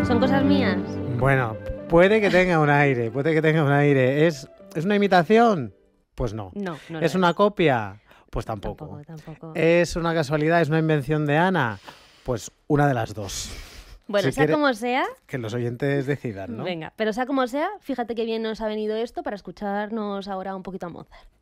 ¿Son cosas mías? Bueno, puede que tenga un aire, ¿Es una imitación? Pues no. No, no. ¿Es una copia? Pues tampoco. Tampoco. ¿Es una casualidad? ¿Es una invención de Ana? Pues una de las dos. Bueno, Si sea quiere, como sea... que los oyentes decidan, ¿no? Venga, pero sea como sea, fíjate qué bien nos ha venido esto para escucharnos ahora un poquito a Mozart.